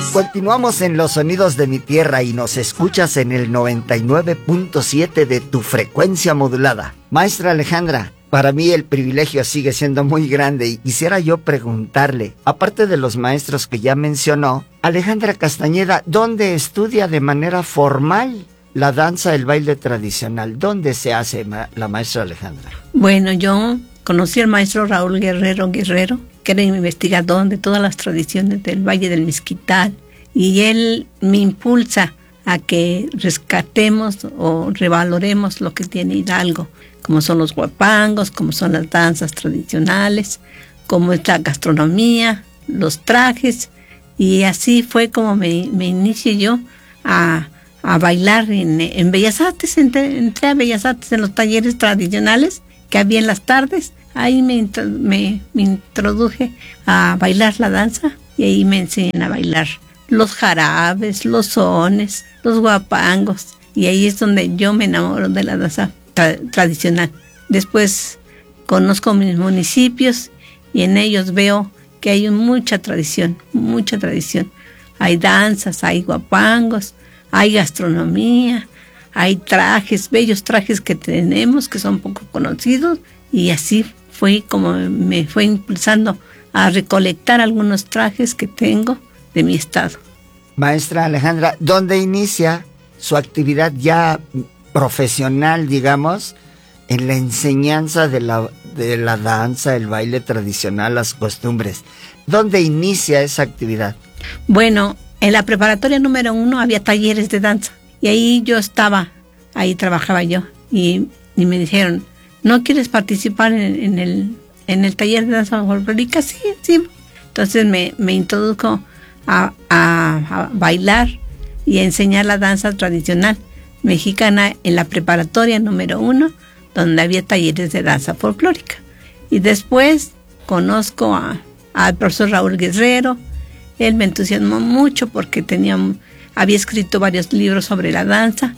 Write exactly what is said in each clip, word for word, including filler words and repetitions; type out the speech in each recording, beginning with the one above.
Continuamos en Los Sonidos de mi Tierra y nos escuchas en el noventa y nueve punto siete de tu frecuencia modulada. Maestra Alejandra, para mí el privilegio sigue siendo muy grande y quisiera yo preguntarle, aparte de los maestros que ya mencionó, Alejandra Castañeda, ¿dónde estudia de manera formal la danza, el baile tradicional? ¿Dónde se hace ma- la maestra Alejandra? Bueno, yo conocí al maestro Raúl Guerrero Guerrero, que era investigador de todas las tradiciones del Valle del Mezquital, y él me impulsa a que rescatemos o revaloremos lo que tiene Hidalgo, como son los guapangos, como son las danzas tradicionales, como es la gastronomía, los trajes, y así fue como me, me inicié yo a, a bailar en, en Bellas Artes. Entré, entré a Bellas Artes en los talleres tradicionales que había en las tardes. Ahí me, me, me introduje a bailar la danza y ahí me enseñan a bailar los jarabes, los sones, los guapangos, y ahí es donde yo me enamoro de la danza tra- tradicional. Después conozco mis municipios y en ellos veo que hay mucha tradición, mucha tradición. Hay danzas, hay guapangos, hay gastronomía, hay trajes, bellos trajes que tenemos que son poco conocidos, y así fue como me fue impulsando a recolectar algunos trajes que tengo de mi estado. Maestra Alejandra, ¿dónde inicia su actividad ya profesional, digamos, en la enseñanza de la, de la danza, el baile tradicional, las costumbres? ¿Dónde inicia esa actividad? Bueno, en la preparatoria número uno había talleres de danza y ahí yo estaba, ahí trabajaba yo, y, y me dijeron, ¿no quieres participar en, en, el, en el taller de danza folclórica? Sí, sí. Entonces me, me introdujo a, a, a bailar y a enseñar la danza tradicional mexicana en la preparatoria número uno, donde había talleres de danza folclórica. Y después conozco a, al profesor Raúl Guerrero. Él me entusiasmó mucho porque tenía, había escrito varios libros sobre la danza,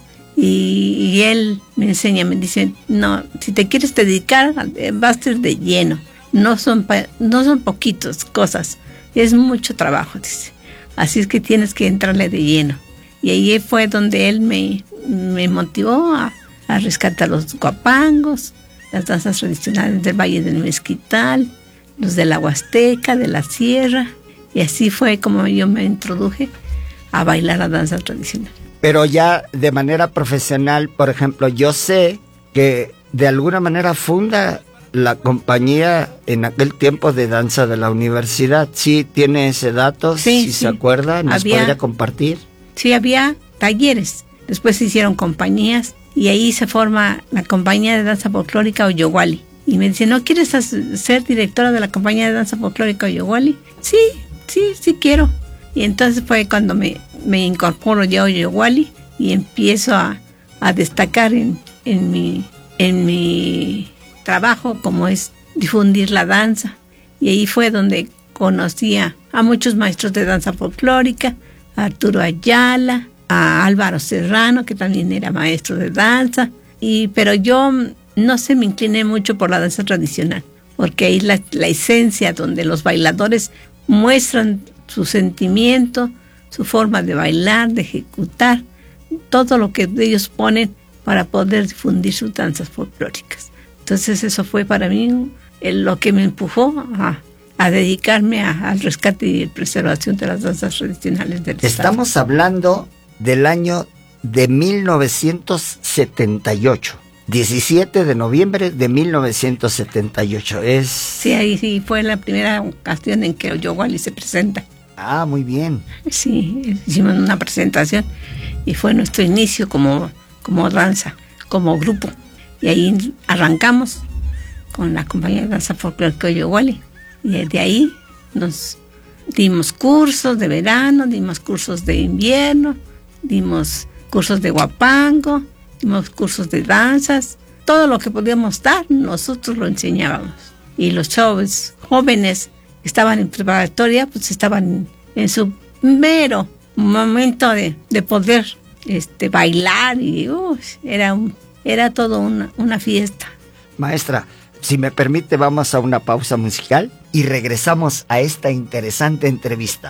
y, y él me enseña, me dice, no, si te quieres dedicar, vas a ir de lleno. No son, no son poquitas cosas, es mucho trabajo, dice. Así es que tienes que entrarle de lleno. Y ahí fue donde él me, me motivó a, a rescatar los guapangos, las danzas tradicionales del Valle del Mezquital, los de la Huasteca, de la Sierra. Y así fue como yo me introduje a bailar la danza tradicional. Pero ya de manera profesional, por ejemplo, yo sé que de alguna manera funda la compañía en aquel tiempo de danza de la universidad. ¿Sí tiene ese dato? Sí, si sí. se acuerda, ¿nos Había, podría compartir? Sí, había talleres. Después se hicieron compañías y ahí se forma la compañía de danza folclórica Oyowali. Y me dice, ¿no quieres ser directora de la compañía de danza folclórica Oyowali? Sí, sí, sí quiero. Y entonces fue cuando me, me incorporo ya a Oyowali y empiezo a, a destacar en, en, mi, en mi trabajo, como es difundir la danza. Y ahí fue donde conocí a, a muchos maestros de danza folclórica, a Arturo Ayala, a Álvaro Serrano, que también era maestro de danza. Y, pero yo no se me incliné mucho por la danza tradicional, porque ahí la, la esencia donde los bailadores muestran su sentimiento, su forma de bailar, de ejecutar, todo lo que ellos ponen para poder difundir sus danzas folclóricas. Entonces eso fue para mí lo que me empujó a, a dedicarme a, al rescate y preservación de las danzas tradicionales del estado. Estamos hablando del año de mil novecientos setenta y ocho. diecisiete de noviembre de mil novecientos setenta y ocho. Es... Sí, ahí sí fue la primera ocasión en que Oyowali se presenta. Ah, muy bien. Sí, hicimos una presentación y fue nuestro inicio como, como danza, como grupo. Y ahí arrancamos con la compañía de danza folclórica Oyowali. Y desde ahí nos dimos cursos de verano, dimos cursos de invierno, dimos cursos de guapango, dimos cursos de danzas. Todo lo que podíamos dar, nosotros lo enseñábamos. Y los chavos jóvenes que estaban en preparatoria, pues estaban en su mero momento de, de poder este, bailar. Y uh, era, un, era todo una, una fiesta. Maestra, si me permite, vamos a una pausa musical y regresamos a esta interesante entrevista.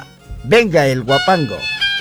venga el guapango.